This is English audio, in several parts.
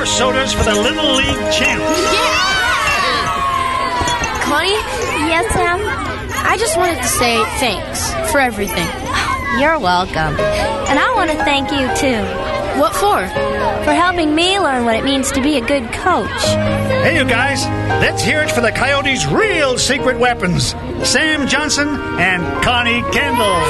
more sodas for the Little League champ. Connie? Yes, Sam? I just wanted to say thanks for everything. You're welcome. And I want to thank you, too. What for? For helping me learn what it means to be a good coach. Hey, you guys, let's hear it for the Coyotes' real secret weapons, Sam Johnson and Connie Kendall.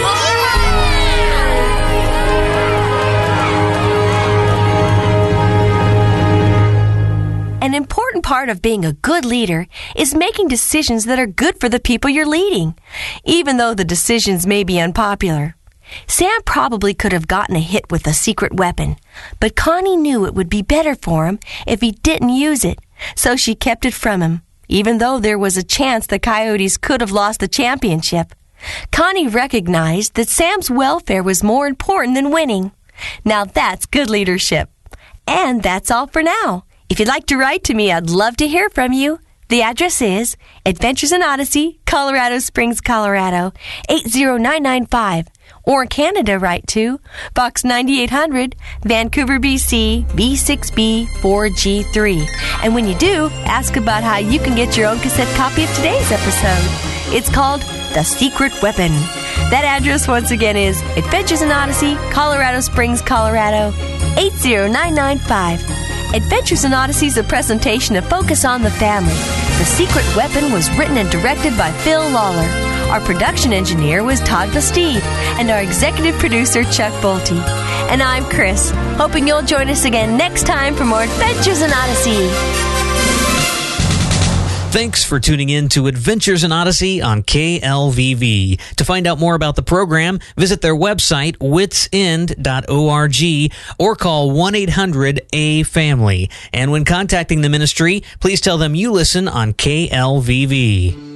An important part of being a good leader is making decisions that are good for the people you're leading, even though the decisions may be unpopular. Sam probably could have gotten a hit with a secret weapon, but Connie knew it would be better for him if he didn't use it, so she kept it from him, even though there was a chance the Coyotes could have lost the championship. Connie recognized that Sam's welfare was more important than winning. Now that's good leadership. And that's all for now. If you'd like to write to me, I'd love to hear from you. The address is Adventures in Odyssey, Colorado Springs, Colorado, 80995. Or in Canada, write to Box 9800, Vancouver, BC, V6B 4G3. And when you do, ask about how you can get your own cassette copy of today's episode. It's called The Secret Weapon. That address once again is Adventures in Odyssey, Colorado Springs, Colorado, 80995. Adventures in Odyssey is a presentation of Focus on the Family. The Secret Weapon was written and directed by Phil Lawler. Our production engineer was Todd Bastide, and our executive producer, Chuck Bolte. And I'm Chris, hoping you'll join us again next time for more Adventures in Odyssey. Thanks for tuning in to Adventures in Odyssey on KLVV. To find out more about the program, visit their website, witsend.org, or call 1-800-A-FAMILY. And when contacting the ministry, please tell them you listen on KLVV.